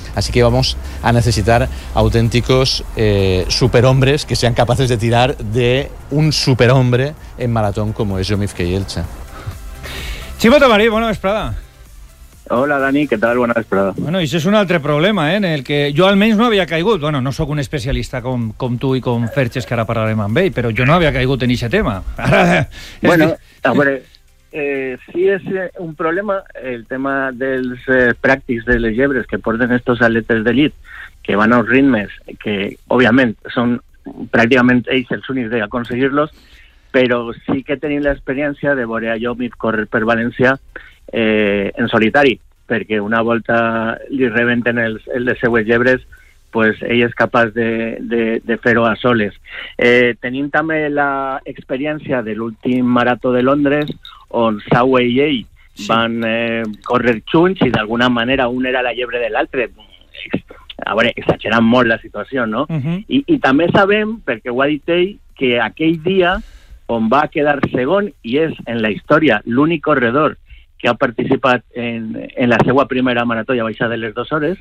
Así que vamos a necesitar auténticos superhombres que sean capaces de tirar de un superhombre en maratón como es Jaume Keielcha. Ximo Tamarí, bona vesprada. Hola, Dani, què tal? Bona vesprada. Bueno, això és un altre problema, en el que jo almenys no havia caigut. Bueno, no sóc un especialista com tu i com Ferches, que ara parlarem amb ell, però jo no havia caigut en aquest tema. Ara... Bueno, a veure, sí és un problema el tema dels pràctics de les llebres que porten estos atletes d'elit, que van a uns ritmes que, òbviament, són pràcticament ells els únics d'aconseguir-los, però sí que tenim l'experiència de veure a Jaume córrer per València en solitari, perquè una volta li rebenten les seues llebres, pues ell és capaç de fer-ho a soles. Tenim també l'experiència de l'últim marató de Londres, on Sawe i ell van córrer junts i d'alguna manera un era la llebre de l'altre. A veure, exagerant molt la situació, no? I també sabem, perquè ho ha dit ell, que aquell dia on va quedar segon, i és en la història l'únic corredor que ha participat en la seva primera marató i ha baixat de les 2 hores,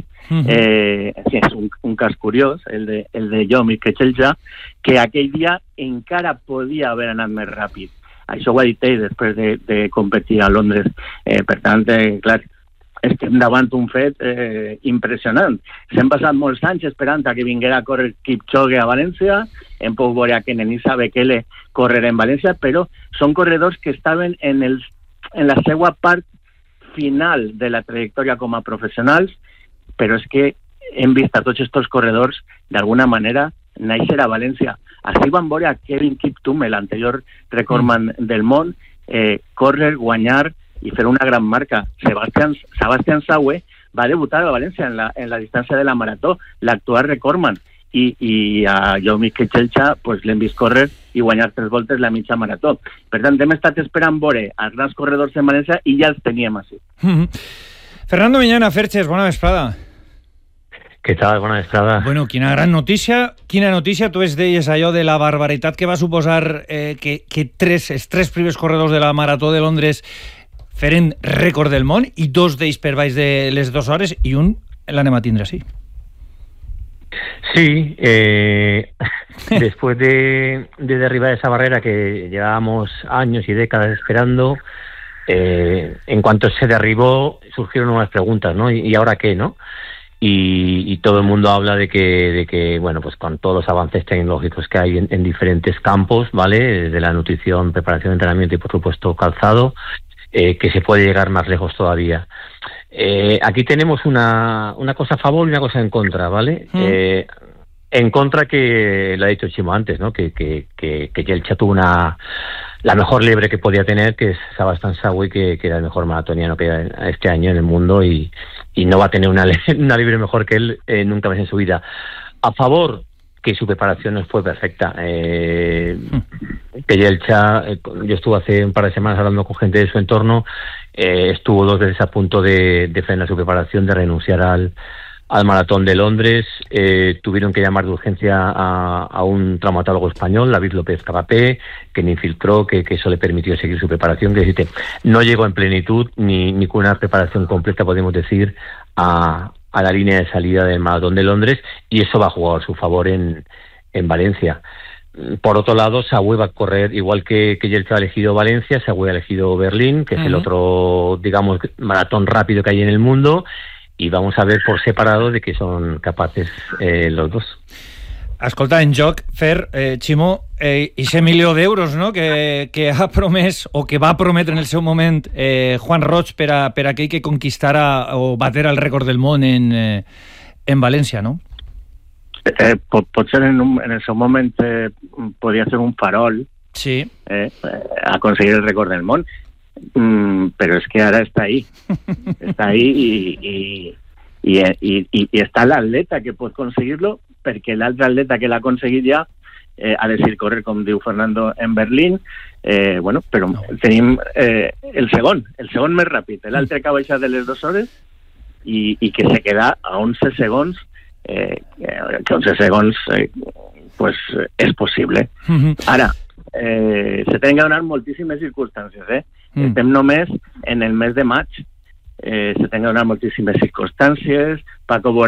és un cas curiós, el de Jaume Keielcha, que aquell dia encara podia haver anat més ràpid. Això ho ha dit ell després de competir a Londres. Per tant, clar, estem davant un fet impressionant. S'han passat molts anys esperant que vinguera a córrer Kipchoge a València, hem pogut veure que Nenisa Bekele córrer en València, però són corredors que estaven en la seva part final de la trajectòria com a professionals, però és que hem vist a tots aquests corredors d'alguna manera néixer a València. Així vam veure a Kevin Kiptum, l'anterior recordman del món, córrer, guanyar i fer una gran marca. Sebastian Sawe va debutar a València en la distància de la marató, l'actual recordman, i a Jaume Keielcha pues, l'hem vist córrer i guanyar 3 voltes la mitja marató. Per tant, hem estat esperant veure els grans corredors en València i ja els teníem així. Fernando Miñana, Ferches, bona vesprada. Què tal? Bona vesprada. Bueno, quina gran notícia. Quina notícia. Tu es deies allò de la barbaritat que va suposar que els 3 primers corredors de la marató de Londres feren rècord del món i 2 d'ells per baix de les 2 hores i un l'anem a tindre així. Sí, después de derribar esa barrera que llevábamos años y décadas esperando, en cuanto se derribó surgieron nuevas preguntas, ¿no? ¿Y ahora qué, no? Y todo el mundo habla de que, bueno, pues con todos los avances tecnológicos que hay en diferentes campos, ¿vale? Desde la nutrición, preparación, entrenamiento y por supuesto calzado, que se puede llegar más lejos todavía. Aquí tenemos una cosa a favor y una cosa en contra, ¿vale? En contra, que lo ha dicho Chimo antes, ¿no? Que Keielcha tuvo la mejor liebre que podía tener, que es Sebastian Sawe, que era el mejor maratoniano que hay este año en el mundo, y no va a tener una liebre mejor que él nunca más en su vida. A favor, que su preparación no fue perfecta. Keielcha, yo estuve hace un par de semanas hablando con gente de su entorno, estuvo 2 veces a punto de frenar su preparación, de renunciar al maratón de Londres. Tuvieron que llamar de urgencia a un traumatólogo español, David López Capapé, que le infiltró, que eso le permitió seguir su preparación. Que decirte, no llegó en plenitud ni con una preparación completa, podemos decir, a la línea de salida del maratón de Londres, y eso va a jugar a su favor en Valencia. Por otro lado, Sawe va a correr, igual que Keielcha ha elegido Valencia, Sawe ha elegido Berlín, que es el otro, digamos, maratón rápido que hay en el mundo, y vamos a ver por separado de que son capaces los dos. Escolta, en joc, Fer, Ximo, ese milió d'euros, no?, que ha promès, o que va prometre en el seu moment Juan Roig per a aquell que conquistara o batera el rècord del món en València, no? Potser en el seu moment podia ser un farol, sí, a conseguir el rècord del món, però és que ara està ahí. Està ahí i està l'atleta que pot conseguir-lo, perquè l'altre atleta que l'ha aconseguit ja ha de ser córrer, com diu Fernando, en Berlín. Bueno, però tenim el segon més ràpid, l'altre que ha baixat de les 2 hores i que se queda a 11 segons, que 11 segons pues és possible. Ara, se tenen que donar moltíssimes circumstàncies, estem només en el mes de maig, se tenen que donar moltíssimes circumstàncies. Paco